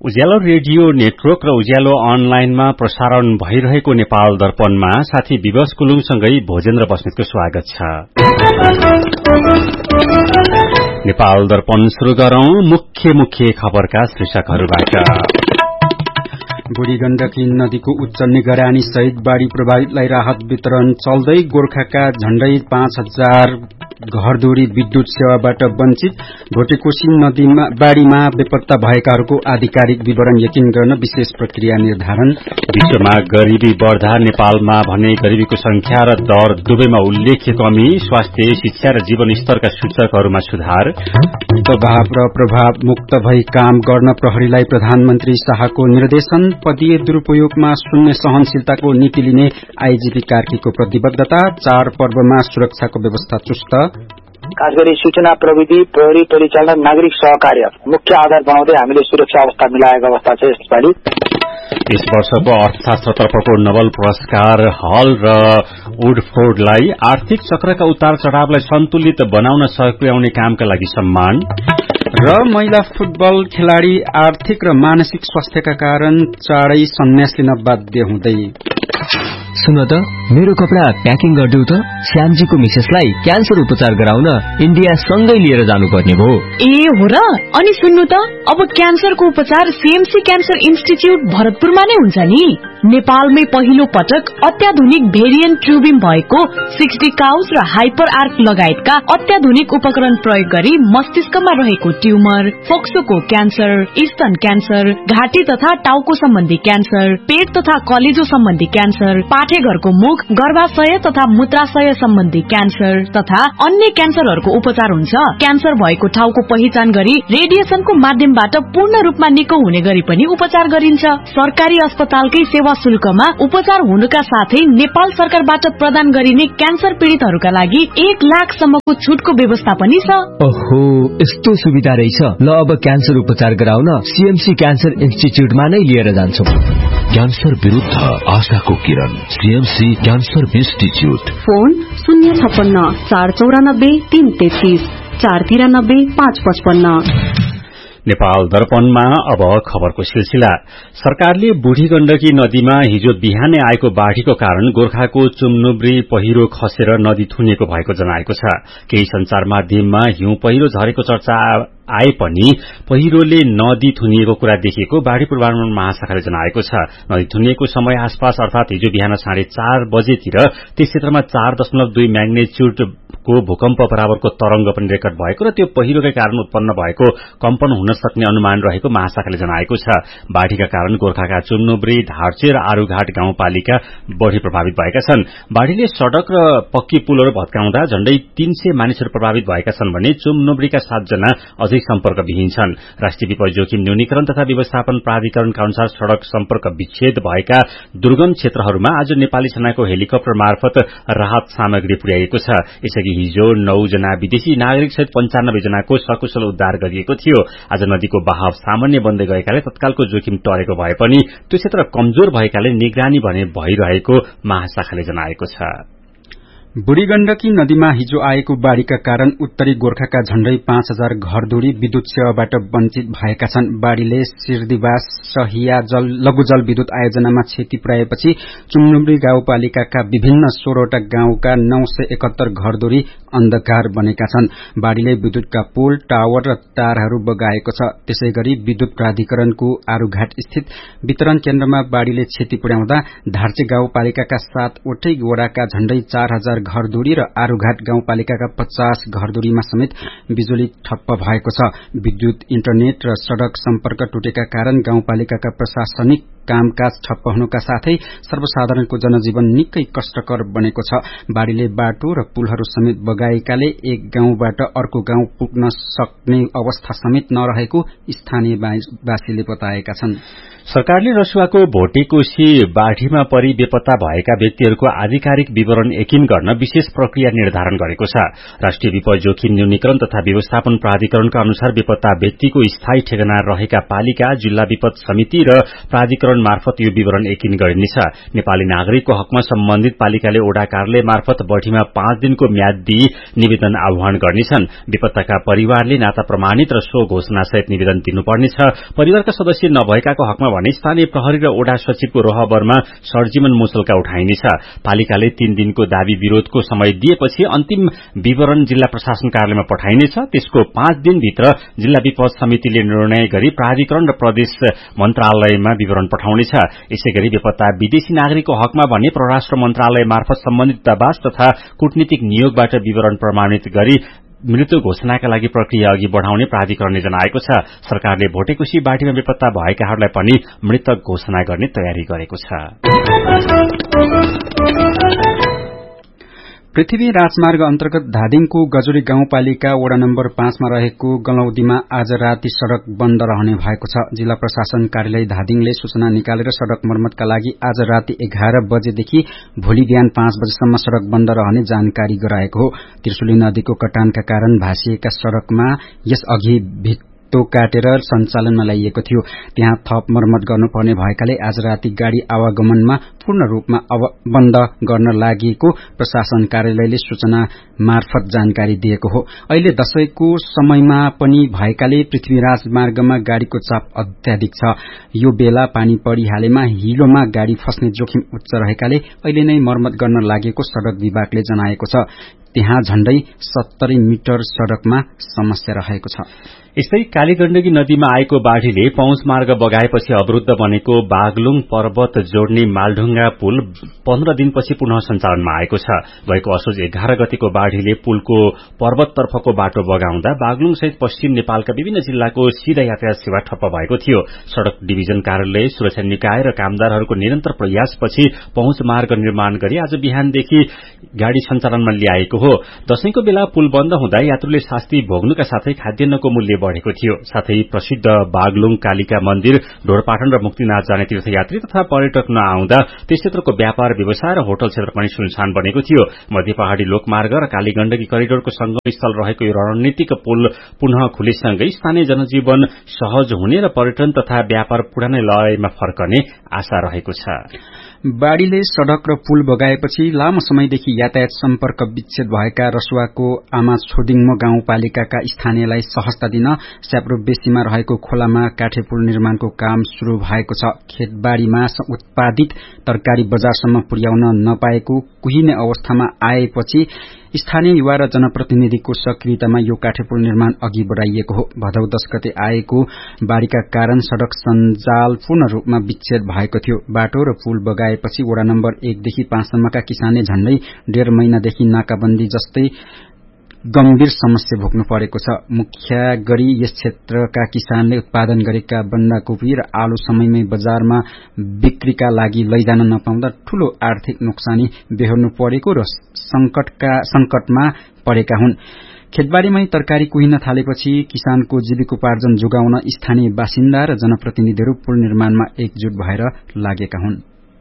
उज्यालो radio network र उज्यालो अनलाइनमा प्रसारण भइरहेको नेपाल दर्पणमा साथी विवश कुलुङसँगै भोजेन्द्र बस्नेतको स्वागत छ। नेपाल दर्पण शुरू गरौं मुख्य खबरका शीर्षकहरूबाट। बुढी गण्डकी नदीको उच्च निगरानी सहित बाढ़ी प्रभावितलाई राहत वितरण चल्दै। गोर्खाका झण्डै 5000 घरधुरी विद्युत सेवाबाट वञ्चित। भोटेकोशी नदीमा बाढ़ीमा बेपत्ता भएकाहरूको आधिकारिक विवरण यकिन गर्न विशेष प्रक्रिया निर्धारण। विश्वमा गरीबी बढ़दा नेपालमा भने गरीबीको संख्या र दर दुवैमा उल्लेख्य कमी। स्वास्थ्य, शिक्षा र जीवन स्तरका सूचकहरूमा सुधार। दबाव र प्रभाव मुक्त भई काम गर्न प्रहरीलाई प्रधानमन्त्री शाहको निर्देशन। पदीय दुरूपयोगमा शून्य सहनशीलताको नीति लिने आईजीपी कार्कीको प्रतिबद्धता। चाड पर्वमा सुरक्षाको व्यवस्था चुस्त। खास गरी सूचना प्रविधि, प्रहरी परिचालन, नागरिक सहकार्य मुख्य आधार बनाउँदै हामीले सुरक्षा अवस्था मिलाएको अवस्था छ यसपालि। यस वर्षको अर्थशास्त्रतर्फको नोबेल पुरस्कार हल र वुडफोर्डलाई आर्थिक चक्रका उतार चढ़ावलाई सन्तुलित बनाउन सहयोग पुर्याउने कामका लागि सम्मान। र महिला फुटबल खेलाड़ी आर्थिक र मानसिक स्वास्थ्यका कारण चाँडै सन्यास लिन बाध्य हुँदै। सुन त, मेरो कपडा प्याकिङ गरिदेऊ त। श्यामजीको मिसेसलाई क्यान्सर उपचार गराउन इन्डिया सँगै लिएर जानुपर्ने भयो। ए हो र? अनि सुन्नु त, अब क्यान्सरको उपचार सीएमसी क्यान्सर इन्स्टिच्युट भरतपुरमा नै हुन्छ नि। नेपालमै पहिलो पटक अत्याधुनिक भेरिएन्ट ट्युबिङ भएको 60 काउज र हाइपर आर्क लगायतका अत्याधुनिक उपकरण प्रयोग गरी मस्तिष्कमा रहेको ट्युमर, फोक्सोको क्यान्सर, स्तन क्यान्सर, घाँटी तथा टाउको सम्बन्धी क्यान्सर, पेट तथा कलेजो सम्बन्धी क्यान्सर, पाठेघरको मुख, गर्भाशय तथा मूत्राशय सम्बन्धी क्यान्सर तथा अन्य क्यान्सरहरूको उपचार हुन्छ। क्यान्सर भएको ठाउँको पहिचान गरी रेडिएसनको माध्यमबाट पूर्ण रूपमा निको हुने गरी पनि उपचार गरिन्छ। सरकारी अस्पतालकै सेवा शुल्कमा उपचार हुनुका साथै नेपाल सरकारबाट प्रदान गरिने क्यान्सर पीड़ितहरूका लागि 1 लाख सम्मको छुटको व्यवस्था पनि छ। ओहो, यस्तो सुविधा रहेछ। ल, अब क्यान्सर उपचार गराउन सीएमसी क्यान्सर इन्स्टिच्युटमा नै लिएर जान्छौ। क्यान्सर विरुद्ध आशाको किरण, CMC cancer institute. Phone 056 494 333 493 555। Nepal दर्पणमा अब खबरको सिलसिला। सरकारले बुढी गण्डकी नदीमा हिजो बिहानै आएको बाढ़ीको कारण गोर्खाको चुम्नुब्री पहिरो खसेर नदी थुनिएको भएको जनाएको छ। केही संचार माध्यममा हिउँ पहिरो झरेको चर्चा आए पनि पहिरोले नदी थुनिएको कुरा देखिएको बाढ़ी पूर्वानुमान महाशाखाले जनाएको छ। नदी थुनिएको समय आसपास अर्थात हिजो बिहान 4:30 बजेतिर त्यस क्षेत्रमा 4.2 म्याग्नेच्युडको भूकम्प बराबरको तरंग पनि रेकर्ड भएको र त्यो पहिरोकै कारण उत्पन्न भएको कम्पन हुन सक्ने अनुमान रहेको महाशाखाले जनाएको छ। बाढ़ीका कारण गोर्खाका चुम्नुब्री, धार्चे र आरूघाट गाउँपालिका बढ़ी प्रभावित भएका छन्। बाढ़ीले सड़क र पक्की पुलहरू भत्काउँदा झण्डै 300 मानिसहरू प्रभावित भएका छन् भने चुम्नुब्रीका 7 जना अझै सम्पर्क विहीन छन्। राष्ट्रिय विपद जोखिम न्यूनीकरण तथा व्यवस्थापन प्राधिकरणका अनुसार सड़क सम्पर्क विच्छेद भएका दुर्गम क्षेत्रहरूमा आज नेपाली सेनाको हेलिकप्टर मार्फत राहत सामग्री पुर्याइएको छ। यसअघि हिजो 9 जना विदेशी नागरिक सहित 95 जनाको सकुशल उद्धार गरिएको थियो। आज नदीको बहाव सामान्य बन्दै गएकाले तत्कालको जोखिम टरेको भए पनि त्यो क्षेत्र कमजोर भएकाले निगरानी भने भइरहेको महाशाखाले जनाएको छ। बुढी गण्डकी नदीमा हिजो आएको बाढ़ीका कारण उत्तरी गोर्खाका झण्डै 5000 घरधुरी विद्युत सेवाबाट वञ्चित भएका छन्। बाढ़ीले सिर्दिवास सहिया लघुजल विद्युत आयोजनामा क्षति पुर्याएपछि चुम्नुब्री गाउँपालिकाका विभिन्न 16वटा गाउँका 971 घरधुरी अन्धकार बनेका छन्। बाढ़ीले विद्युतका पोल, टावर र तारहरू बगाएको छ। त्यसैगरी विद्युत प्राधिकरणको आरूघाट स्थित वितरण केन्द्रमा बाढ़ीले क्षति पुर्याउँदा धार्चे गाउँपालिकाका 7वटै वडाका झण्डै 4000 घरधुरी र आरूघाट गाउँपालिकाका 50 घरधुरीमा समेत बिजुली ठप्प भएको छ। विद्युत, इन्टरनेट र सड़क सम्पर्क टुटेका कारण गाउँपालिकाका प्रशासनिक कामकाज ठप्प हुनुका साथै सर्वसाधारणको जनजीवन निकै कष्टकर बनेको छ। बाढ़ीले बाटो र पुलहरू समेत बगाएकाले एक गाउँबाट अर्को गाउँ पुग्न सक्ने अवस्था समेत नरहेको स्थानीयवासीले बताएका छन्। सरकारले रसुवाको भोटेकोशी बाढ़ीमा परि बेपत्ता भएका व्यक्तिहरूको आधिकारिक विवरण यकिन गर्न विशेष प्रक्रिया निर्धारण गरेको छ। राष्ट्रिय विपद जोखिम न्यूनीकरण तथा व्यवस्थापन प्राधिकरणका अनुसार बेपत्ता व्यक्तिको स्थायी ठेगाना रहेका पालिका, जिल्ला विपद समिति र प्राधिकरण प्राधिकरण मार्फत यो विवरण यकिन गरिनेछ। नेपाली नागरिकको हकमा सम्बन्धित पालिकाले ओडा कार्यालय मार्फत बढीमा 5 दिनको म्याद दिई निवेदन आह्वान गर्नेछन्। बेपत्ताका परिवारले नाता प्रमाणित र सो घोषणासहित निवेदन दिनुपर्नेछ। परिवारका सदस्य नभएकाको हकमा भने स्थानीय प्रहरी र ओडा सचिवको रोहबरमा सरजीवन मुसलका उठाइनेछ। पालिकाले 3 दिनको दावी विरोधको समय दिएपछि अन्तिम विवरण जिल्ला प्रशासन कार्यालयमा पठाइनेछ। त्यसको 5 दिनभित्र जिल्ला विपद समितिले निर्णय गरी प्राधिकरण र प्रदेश मन्त्रालयमा विवरण पठाउनेछ। यसैगरी बेपत्ता विदेशी नागरिकको हकमा भने परराष्ट्र मन्त्रालय मार्फत सम्बन्धित दूतावास तथा कूटनीतिक नियोगबाट विवरण प्रमाणित गरी मृत्यु घोषणाका लागि प्रक्रिया अघि बढ़ाउने प्राधिकरणले जनाएको छ। सरकारले भोटेकोशी बाढीमा बेपत्ता भएकाहरूलाई पनि मृतक घोषणा गर्ने तयारी गरेको छ। पृथ्वी राजमार्ग अन्तर्गत धादिङको गजुरी गाउँपालिका वडा नम्बर 5 मा रहेको गलौदीमा आज राति सड़क बन्द रहने भएको छ। जिल्ला प्रशासन कार्यालय धादिङले सूचना निकालेर सड़क मर्मतका लागि आज राति 11 बजेदेखि भोलि बिहान 5 बजेसम्म सड़क बन्द रहने जानकारी गराएको हो। त्रिशुली नदीको कटानका कारण भासिएका सड़कमा यस अघि भित्तो काटेर सञ्चालनमा ल्याइएको थियो। त्यहाँ थप मर्मत गर्नुपर्ने भएकाले आज राति गाड़ी आवागमनमा पूर्ण रूपमा बन्द गर्न लागेको प्रशासन कार्यालयले सूचना मार्फत जानकारी दिएको हो। अहिले दशैंको समयमा पनि भएकाले पृथ्वीराज मार्गमा गाड़ीको चाप अत्याधिक छ। यो बेला पानी परिहालेमा हिलोमा गाड़ी फस्ने जोखिम उच्च रहेकाले अहिले नै मर्मत गर्न लागेको सड़क विभागले जनाएको छ। त्यहाँ झण्डै 70 मिटर सड़कमा समस्या रहेको छ। यस्तै कालीगण्डकी नदीमा आएको बाढ़ीले पहुँच मार्ग बगाएपछि अवरूद्ध बनेको बागलुङ पर्वत जोड्ने मालढुङ्गा पुल 15 दिनपछि पुनः सञ्चालनमा आएको छ। गएको असोज 11 गतिको बाढ़ीले पुलको पर्वततर्फको बाटो बगाउँदा बागलुङ सहित पश्चिम नेपालका विभिन्न जिल्लाको सीधा यातायात सेवा ठप्प भएको थियो। सड़क डिभिजन कार्यालय, सुरक्षा निकाय र कामदारहरूको निरन्तर प्रयासपछि पहुँच मार्ग निर्माण गरी आज बिहानदेखि गाड़ी सञ्चालनमा ल्याएको हो। दशैंको बेला पुल बन्द हुँदा यात्रुले शास्ति भोग्नुका साथै खाद्यान्नको मूल्य बढ़ेको थियो। साथै प्रसिद्ध बागलुङ कालिका मन्दिर, ढोरपाटन र मुक्तिनाथ जाने तीर्थयात्री तथा पर्यटक नआउँदा त्यस क्षेत्रको व्यापार व्यवसाय र होटल क्षेत्र पनि सुनसान बनेको थियो। मध्य पहाड़ी लोकमार्ग र कालीगण्डकी करिडोरको संगम स्थल रहेको यो रणनीतिक पुल पुनः खुलेसँगै स्थानीय जनजीवन सहज हुने र पर्यटन तथा व्यापार पुरानै लयमा फर्कने आशा रहेको छ। बाढ़ीले सड़क र पुल बगाएपछि लामो समयदेखि यातायात सम्पर्क विच्छेद भएका रसुवाको आमा छोदिङमो गाउँपालिकाका स्थानीयलाई सहजता दिन स्याप्रो बेसीमा रहेको खोलामा काठे पुल निर्माणको काम शुरू भएको छ। खेतबाड़ीमा उत्पादित तरकारी बजारसम्म पुर्याउन नपाएको कुहिने अवस्थामा आएपछि स्थानीय युवा र जनप्रतिनिधिको सक्रियतामा यो काठे पुल निर्माण अघि बढ़ाइएको हो। भदौ 10 गते आएको बाढ़ीका कारण सड़क सञ्जाल पूर्ण रूपमा विच्छेद भएको थियो। बाटो र पुल बगाएपछि वडा नम्बर 1 देखि 5 सम्मका किसानले झण्डै 1.5 महिनादेखि नाकाबन्दी जस्तै गम्भीर समस्या भोग्नु परेको छ। मुख्य गरी यस क्षेत्रका किसानले उत्पादन गरेका बन्दाकोपी र आलु समयमै बजारमा बिक्रीका लागि लैजान नपाउँदा ठूलो आर्थिक नोक्सानी बेहोर्नु परेको र संकटमा परेका हुन्। खेतबाड़ीमै तरकारी कुहिन थालेपछि किसानको जीविकोपार्जन जोगाउन स्थानीय बासिन्दा र जनप्रतिनिधिहरू पुल निर्माणमा एकजुट भएर लागेका हुन्।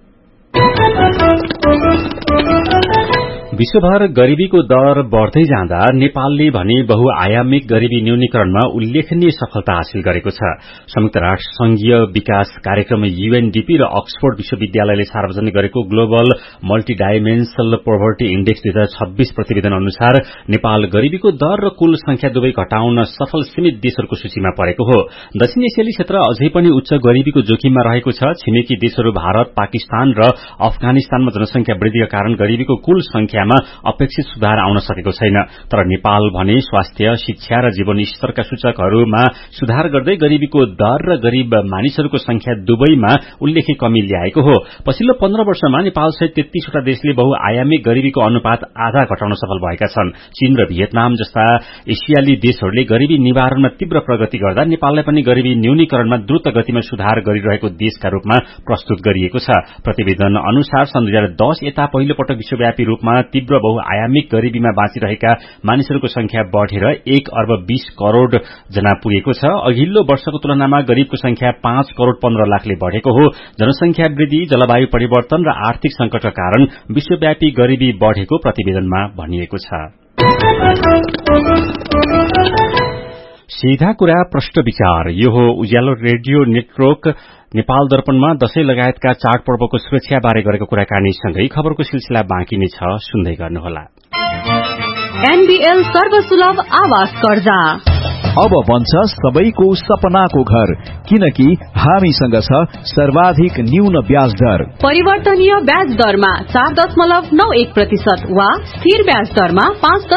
विश्वभर गरीबीको दर बढ़दै जाँदा नेपालले भने बहुआयामिक गरीबी न्यूनीकरणमा उल्लेखनीय सफलता हासिल गरेको छ। संयुक्त राष्ट्र संघीय विकास कार्यक्रम UNDP र अक्सफोर्ड विश्वविद्यालयले सार्वजनिक गरेको ग्लोबल मल्टीडाइमेन्शनल पोभर्टी इण्डेक्स 2026 प्रतिवेदन अनुसार नेपाल गरीबीको दर र कुल संख्या दुवै घटाउन सफल सीमित देशहरूको सूचीमा परेको हो। दक्षिण एसियाली क्षेत्र अझै पनि उच्च गरीबीको जोखिममा रहेको छ। छिमेकी देशहरू भारत, पाकिस्तान र अफगानिस्तानमा जनसंख्या वृद्धिका कारण गरीबीको कुल संख्या अपेक्षित सुधार आउन सकेको छैन। तर नेपाल भने स्वास्थ्य, शिक्षा र जीवन स्तरका सूचकहरूमा सुधार गर्दै गरीबीको दर र गरीब मानिसहरूको संख्या दुवैमा उल्लेख्य कमी ल्याएको हो। पछिल्लो 15 वर्षमा नेपालसहित 33 वटा देशले बहुआयामिक गरीबीको अनुपात आधा घटाउन सफल भएका छन्। चीन र भियतनाम जस्ता एसियाली देशहरूले गरीबी निवारणमा तीव्र प्रगति गर्दा नेपाललाई पनि गरीबी न्यूनीकरणमा द्रुत गतिमा सुधार गरिरहेको देशका रूपमा प्रस्तुत गरिएको छ। प्रतिवेदन अनुसार सन् 2010 यता पहिलो पटक विश्वव्यापी रूपमा तीव्र बहुआयामिक गरीबीमा बाँचिरहेका मानिसहरूको संख्या बढ़ेर 1 अर्ब 20 करोड़ जना पुगेको छ। अघिल्लो वर्षको तुलनामा गरीबको संख्या 5 करोड़ 15 लाखले बढ़ेको हो। जनसंख्या वृद्धि, जलवायु परिवर्तन र आर्थिक संकटका कारण विश्वव्यापी गरीबी बढ़ेको प्रतिवेदनमा भनिएको छ। सीधा कुरा प्रश्न विचार। यो हो उज्यालो रेडियो नेटवर्क नेपाल दर्पणमा दशैं लगायतका चाडपर्वको सुरक्षा बारे गरेको कुराकानीसँगै खबरको सिलसिला बाँकी नै छ, सुन्दै गर्नुहोला। एनबीएल सर्वसुलभ आवास कर्जा अब बन्छ सबैको सपनाको घर, किनकि हामीसँग छ सर्वाधिक न्यून ब्याज दर। परिवर्तनीय ब्याज दरमा 4.91% वा स्थिर ब्याज दरमा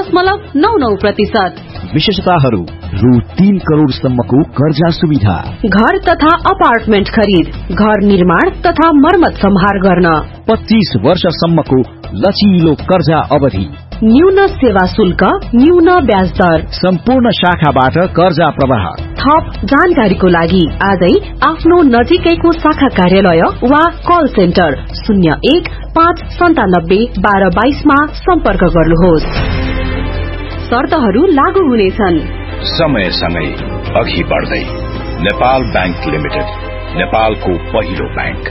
5.99%। विशेषताहरू: रु 3 करोड़सम्मको कर्जा सुविधा, घर तथा अपार्टमेन्ट खरिद, घर निर्माण तथा मर्मत सम्हार गर्न, 25 वर्षसम्मको लचिलो कर्जा अवधि, न्यून सेवा शुल्क, न्यून ब्याज दर, सम्पूर्ण शाखाबाट कर्जा प्रवाह। थप जानकारीको लागि आजै आफ्नो नजिकैको शाखा कार्यालय वा कल सेन्टर 01 597 1222 मा सम्पर्क गर्नुहोस्। शर्तहरू लागू हुनेछन्। समयसँगै अघि बढ्दै नेपाल बैंक लिमिटेड, नेपालको पहिलो bank.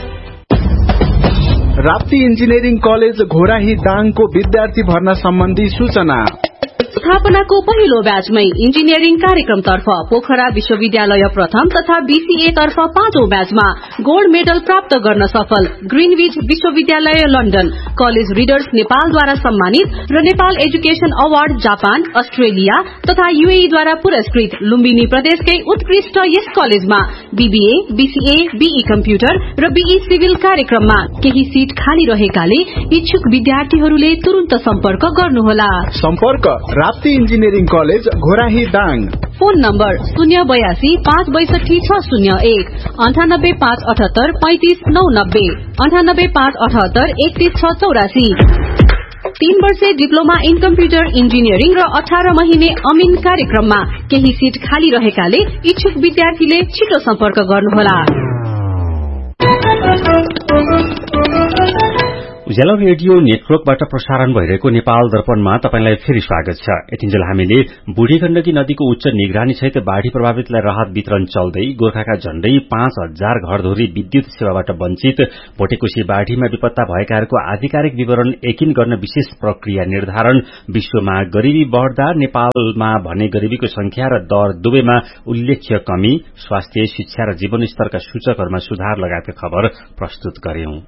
Rapti engineering college Ghorahi दाङको विद्यार्थी भर्ना सम्बन्धी सूचना। स्थापनाको पहिलो ब्याचमै इन्जिनियरिङ कार्यक्रमतर्फ पोखरा विश्वविद्यालय प्रथम तथा बीसीए तर्फ 5औं ब्याचमा गोल्ड मेडल प्राप्त गर्न सफल ग्रीनविच विश्वविद्यालय लन्डन, कलेज रिडर्स नेपालद्वारा सम्मानित र Nepal education award Japan, Australia तथा यूएई द्वारा पुरस्कृत लुम्बिनी प्रदेशकै उत्कृष्ट यस कलेजमा बीबीए, बीसीए, बीई कम्प्युटर र बीई सिभिल कार्यक्रममा केही सीट खाली रहेकाले इच्छुक विद्यार्थीहरूले तुरुन्त सम्पर्क गर्नुहोला। सम्पर्क Rapti engineering college Ghorahi Dang. Phone number 082 562 601 98 578 35 990 98 578 31 684। 3 वर्षे डिप्लोमा इन कम्प्युटर इन्जिनियरिङ र 18 महिने अमिन कार्यक्रममा केही सीट खाली रहेकाले इच्छुक विद्यार्थीले छिटो सम्पर्क गर्नुहोला। उज्यालो रेडियो नेटवर्कबाट प्रसारण भइरहेको नेपाल दर्पणमा तपाईंलाई फेरि स्वागत छ। यतिन्जेल हामीले बुढी गण्डकी नदीको उच्च निगरानी सहित बाढ़ी प्रभावितलाई राहत वितरण चल्दै गोर्खाका झण्डै 5000 घरधुरी विद्युत सेवाबाट वञ्चित भोटेकोशी बाढ़ीमा विपत्ता भएकाहरूको आधिकारिक विवरण यकिन गर्न विशेष प्रक्रिया निर्धारण, विश्वमा गरीबी बढ़दा नेपालमा भने गरीबीको संख्या र दर दुवैमा उल्लेख्य कमी, स्वास्थ्य, शिक्षा र जीवनस्तरका सूचकहरूमा सुधार लगायतका खबर प्रस्तुत गर्यौं।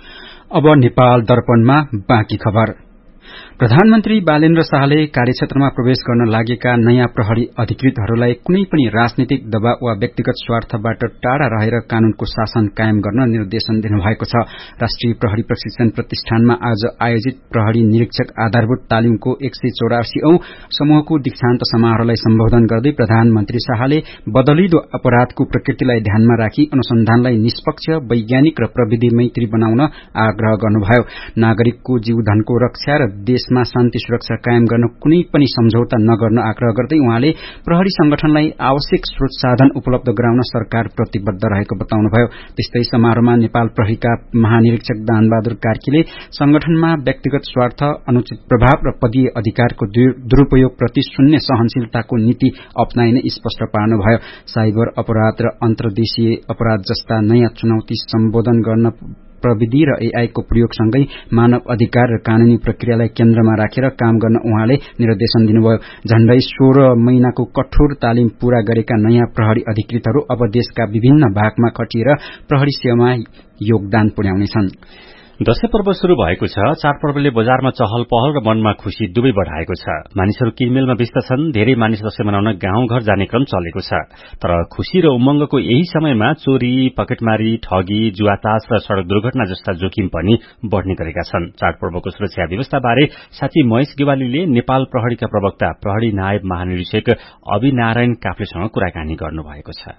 अब नेपाल दर्पणमा बाँकी खबर। प्रधानमन्त्री बालेन्द्र शाहले कार्यक्षेत्रमा प्रवेश गर्न लागेका नयाँ प्रहरी अधिकृतहरूलाई कुनै पनि राजनीतिक दबाव वा व्यक्तिगत स्वार्थबाट टाढा रहेर कानूनको शासन कायम गर्न निर्देशन दिनुभएको छ। राष्ट्रिय प्रहरी प्रशिक्षण प्रतिष्ठानमा आज आयोजित प्रहरी निरीक्षक आधारभूत तालिमको 184औं समूहको दीक्षान्त समारोहलाई सम्बोधन गर्दै प्रधानमन्त्री शाहले बदलिदो अपराधको प्रकृतिलाई ध्यानमा राखी अनुसन्धानलाई निष्पक्ष, वैज्ञानिक र प्रविधि मैत्री बनाउन आग्रह गर्नुभयो। नागरिकको जीवधनको रक्षा र देशमा शान्ति सुरक्षा कायम गर्न कुनै पनि सम्झौता नगर्न आग्रह गर्दै उहाँले प्रहरी संगठनलाई आवश्यक स्रोत साधन उपलब्ध गराउन सरकार प्रतिबद्ध रहेको बताउनुभयो। त्यस्तै समारोहमा नेपाल प्रहरीका महानिरीक्षक दानबहादुर कार्कीले संगठनमा व्यक्तिगत स्वार्थ, अनुचित प्रभाव र पदीय अधिकारको दुरूपयोगप्रति शून्य सहनशीलताको नीति अपनाइने स्पष्ट पार्नुभयो। साइबर अपराध र अन्तर्देशीय अपराध जस्ता नयाँ चुनौती सम्बोधन गर्न प्रविधि र एआईको प्रयोगसँगै मानव अधिकार र कानूनी प्रक्रियालाई केन्द्रमा राखेर काम गर्न उहाँले निर्देशन दिनुभयो। झण्डै 16 महिनाको कठोर तालिम पूरा गरेका नयाँ प्रहरी अधिकृतहरू अब देशका विभिन्न भागमा खटिएर प्रहरी सेवामा योगदान पुर्याउनेछन्। दशैं पर्व शुरू भएको छ। चाडपर्वले बजारमा चहल पहल र मनमा खुशी दुवै बढ़ाएको छ। मानिसहरू किनमेलमा व्यस्त छन्। धेरै मानिस दशैं मनाउन गाउँ घर जाने क्रम चलेको छ। तर खुशी र उमंगको यही समयमा चोरी, पकेटमारी, ठगी, जुवातास र सड़क दुर्घटना जस्ता जोखिम पनि बढ़ने गरेका छन्। चाडपर्वको सुरक्षा व्यवस्था बारे साथी महेश गेवालीले नेपाल प्रहरीका प्रवक्ता प्रहरी नायब महानिरीक्षक अभिनारायण काफ्लेसँग कुराकानी गर्नुभएको छ।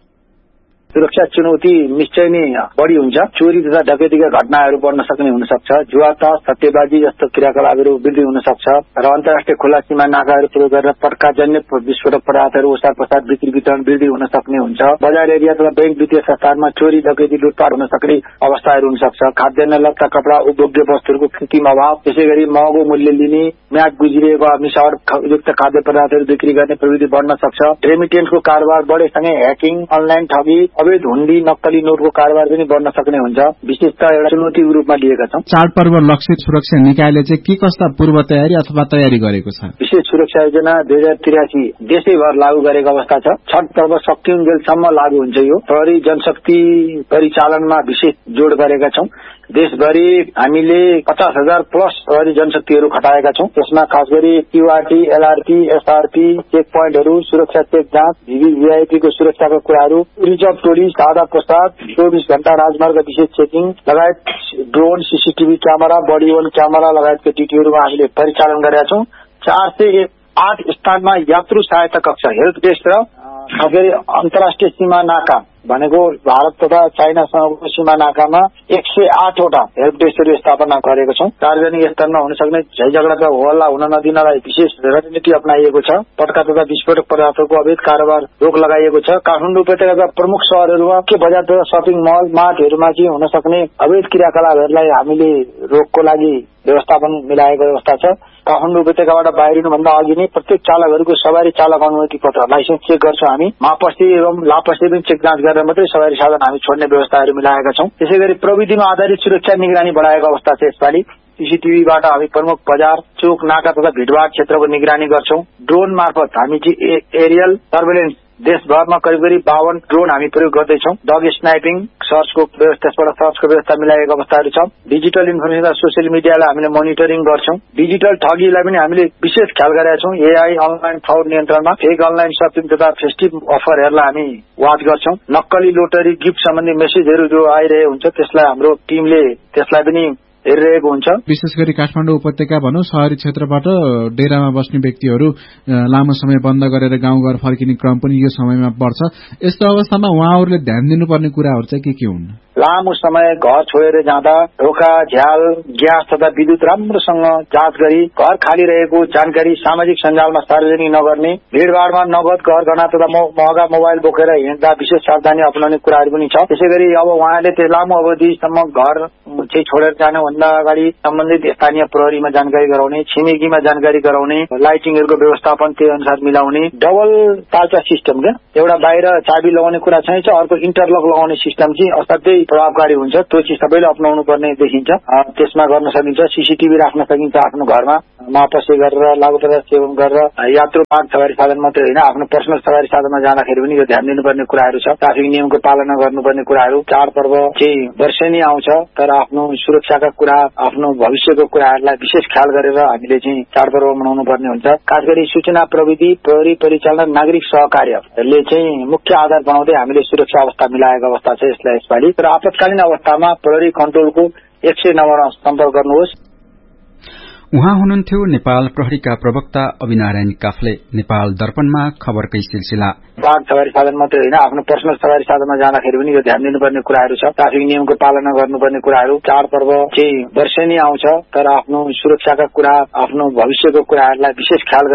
सुरक्षा चुनौती निश्चय नै बढ़ी हुन्छ। चोरी तथा डकैतीका घटनाहरू बढ्न सक्ने हुन सक्छ। जुवातास, सट्टेबाजी जस्तो क्रियाकलापहरू वृद्धि हुन सक्छ र अन्तर्राष्ट्रिय खुल्ला सीमा नाकाहरू प्रयोग गरेर पटकाजन्य विस्फोटक पदार्थहरू ओसार पसार बिक्री वितरण वृद्धि हुन सक्ने हुन्छ। बजार एरिया तथा बैंक वित्तीय संस्थानमा चोरी, डकैती, लुटपाट हुन सक्ने अवस्थाहरू हुन सक्छ। खाद्यान्न, लत्ता, कपड़ा, उपभोग्य वस्तुहरूको कृत्रिम अभाव, त्यसैगरी महँगो मूल्य लिने, म्याद गुज्रिएको मिसावटयुक्त खाद्य पदार्थहरू बिक्री गर्ने प्रवृत्ति बढ्न सक्छ। रेमिटेन्सको कारोबार बढेसँगै ह्याकिङ, अनलाइन ठगी, अवैध हुन्डी नक्कली नोटको कारोबार पनि बढ्न सक्ने हुन्छ। विशेषतः एउटा चुनौतीको रूपमा लिएका छौं। चाडपर्व लक्षित सुरक्षा निकायले चाहिँ के कस्ता पूर्व तयारी अथवा तयारी गरेको छ? विशेष सुरक्षा योजना 2083 देशैभर लागू गरेको अवस्था छ। छठ पर्व सकिउन्जेलसम्म लागू हुन्छ। यो प्रहरी जनशक्ति परिचालनमा विशेष जोड गरेका छौं। देशभरि हामीले 50,000 प्लस प्रहरी जनशक्तिहरू खटाएका छौं। त्यसमा खास गरी क्यूआरटी, एलआरपी, एसआरपी, चेक पोइन्टहरू, सुरक्षा चेक जाँच, भिभीआईपीको सुरक्षाका कुराहरू, रिजर्भ टोली, सादा पोसाक, 24 घण्टा राजमार्ग विशेष चेकिङ लगायत drone, CCTV camera, body वर्न camera लगायतका ड्युटीहरूमा हामीले परिचालन गरेका छौं। 408 स्थानमा यात्रु सहायता कक्ष, हेल्प डेस्क र खास गरी अन्तर्राष्ट्रिय सीमा नाका भनेको भारत तथा चाइनासँगको सीमा नाकामा 108 वटा हेल्प डेस्कहरू स्थापना गरेको छौं। सार्वजनिक स्थानमा हुन सक्ने झैझगडाका होहल्ला हुन नदिनलाई विशेष रणनीति अपनाइएको छ। पटका तथा विस्फोटक पदार्थको अवैध कारोबार रोक लगाइएको छ। काठमाडौँ उपत्यकाका प्रमुख शहरहरूमा के बजार तथा शपिङ मल, मार्टहरूमा चाहिँ हुन सक्ने अवैध क्रियाकलापहरूलाई हामीले रोकको लागि व्यवस्थापन मिलाएको व्यवस्था छ। काठमाडौँ उपत्यकाबाट बाहिरिनुभन्दा अघि नै प्रत्येक चालकहरूको सवारी चालक अनुमति पत्र लाइसेन्स चेक गर्छौं हामी। मापस्ती एवं लापस्ती पनि चेक जाँच गरेर मात्रै सवारी साधन हामी छोड्ने व्यवस्थाहरू मिलाएका छौं। त्यसै गरी प्रविधिमा आधारित सुरक्षा निगरानी बढाएको अवस्था छ। यसपालि सीसीटीभीबाट हामी प्रमुख बजार, चोक, नाका तथा भिडभाड क्षेत्रको निगरानी गर्छौं। ड्रोन मार्फत हामी चाहिँ एरियल सर्वेलेन्स देशभरमा करिब 52 ड्रोन हामी प्रयोग गर्दैछौं। डग स्नाइपिङ, सर्चको व्यवस्था मिलाएको अवस्थाहरू छ। डिजिटल इन्फर्मेसन र सोसियल मिडियालाई हामीले मोनिटरिङ गर्छौं। डिजिटल ठगीलाई पनि हामीले विशेष ख्याल गरेका छौं। एआई अनलाइन फ्रड नियन्त्रणमा फेक अनलाइन शपिङ तथा फेस्टिभ अफरहरूलाई हामी वाच गर्छौं। नक्कली लोटरी, गिफ्ट सम्बन्धी मेसेजहरू जो आइरहे हुन्छ त्यसलाई हाम्रो टिमले त्यसलाई पनि हेरिरहेको हुन्छ। विशेष गरी काठमाडौँ उपत्यका भनौं शहरी क्षेत्रबाट डेरामा बस्ने व्यक्तिहरू लामो समय बन्द गरेर गाउँ घर फर्किने क्रम पनि यो समयमा बढ्छ। यस्तो अवस्थामा उहाँहरूले ध्यान दिनुपर्ने कुराहरू चाहिँ के हुन्? लामो समय घर छोडेर जाँदा ढोका, झ्याल, ग्यास तथा विद्युत राम्रोसँग जाँच गरी घर खाली रहेको जानकारी सामाजिक सञ्जालमा सार्वजनिक नगर्ने, भिडभाडमा नगद गहना तथा महँगा मोबाइल बोकेर हिँड्दा विशेष सावधानी अपनाउने कुराहरू पनि छ। त्यसै गरी अब उहाँले त्यो लामो अवधिसम्म घर चाहिँ छोडेर जानुभन्दा अगाडि सम्बन्धित स्थानीय प्रहरीमा जानकारी गराउने, छिमेकीमा जानकारी गराउने, लाइटिङहरूको व्यवस्थापन त्यही अनुसार मिलाउने, डबल तालचा सिस्टम क्या एउटा बाहिर चाबी लगाउने कुरा चाहिँ छ, अर्को इन्टरलक लगाउने सिस्टम चाहिँ असाध्यै प्रभावकारी हुन्छ। त्यो चाहिँ सबैले अपनाउनु पर्ने देखिन्छ। त्यसमा गर्न सकिन्छ। सीसीटीभी राख्न सकिन्छ आफ्नो घरमा। मापसी गरेर लागु पदार्थ सेवन गरेर यात्रु मार्ग सवारी साधन मात्रै होइन आफ्नो पर्सनल सवारी साधनमा जाँदाखेरि पनि यो ध्यान दिनुपर्ने कुराहरू छ। ट्राफिक नियमको पालना गर्नुपर्ने कुराहरू। चाडपर्व चाहिँ वर्षेनी आउँछ तर आफ्नो सुरक्षाका कुरा, आफ्नो भविष्यको कुराहरूलाई विशेष ख्याल गरेर हामीले चाहिँ चाडपर्व मनाउनु पर्ने हुन्छ। खास गरी सूचना प्रविधि, प्रहरी परिचालन, नागरिक सहकार्यले चाहिँ मुख्य आधार बनाउँदै हामीले सुरक्षा अवस्था मिलाएको अवस्था छ यसलाई यसपालि। तर आपतकालीन अवस्थामा प्रहरी कन्ट्रोलको 109 सम्पर्क गर्नुहोस्। उहाँ हुनुहुन्थ्यो नेपाल प्रहरीका प्रवक्ता अविनारायण काफ्ले। नेपाल दर्पणमा खबरकै सिलसिला। वाहन सवारी साधन मात्रै होइन आफ्नो पर्सनल सवारी साधनमा जाँदाखेरि पनि यो ध्यान दिनुपर्ने कुराहरू छ। ट्राफिक नियमको पालना गर्नुपर्ने कुराहरू। चाडपर्व चाहिँ वर्षेनी आउँछ तर आफ्नो सुरक्षाका कुरा, आफ्नो भविष्यको कुराहरूलाई विशेष ख्याल